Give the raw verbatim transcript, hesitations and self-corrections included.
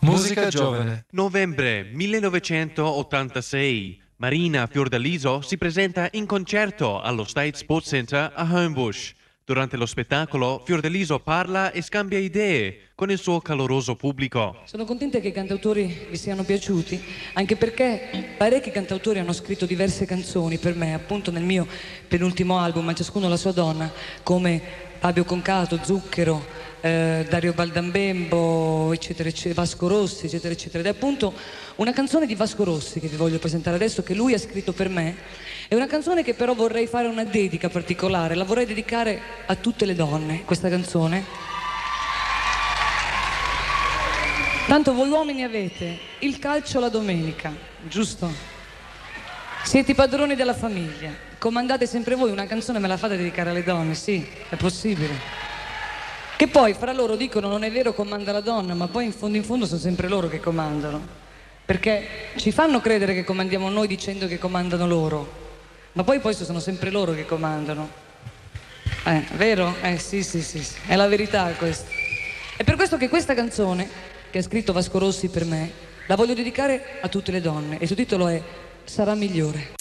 Musica giovane. Novembre millenovecentottantasei. Marina Fiordaliso si presenta in concerto allo State Sports Center a Homebush. Durante lo spettacolo, Fiordaliso parla e scambia idee con il suo caloroso pubblico. Sono contenta che i cantautori vi siano piaciuti, anche perché parecchi cantautori hanno scritto diverse canzoni per me, appunto nel mio penultimo album, A ciascuno la sua donna, come Fabio Concato, Zucchero, eh, Dario Baldambembo, eccetera, eccetera, Vasco Rossi, eccetera, eccetera. Ed è appunto una canzone di Vasco Rossi che vi voglio presentare adesso, che lui ha scritto per me. È una canzone che però vorrei fare una dedica particolare, la vorrei dedicare a tutte le donne, questa canzone. Tanto voi uomini avete il calcio la domenica, giusto? Siete i padroni della famiglia, comandate sempre voi, una canzone me la fate dedicare alle donne, sì, è possibile. Che poi fra loro dicono non è vero comanda la donna, ma poi in fondo in fondo sono sempre loro che comandano, perché ci fanno credere che comandiamo noi dicendo che comandano loro. Ma poi poi sono sempre loro che comandano. Eh, vero? Eh sì, sì, sì, sì. È la verità questa. È per questo che questa canzone, che ha scritto Vasco Rossi per me, la voglio dedicare a tutte le donne. E il suo titolo è Sarà migliore.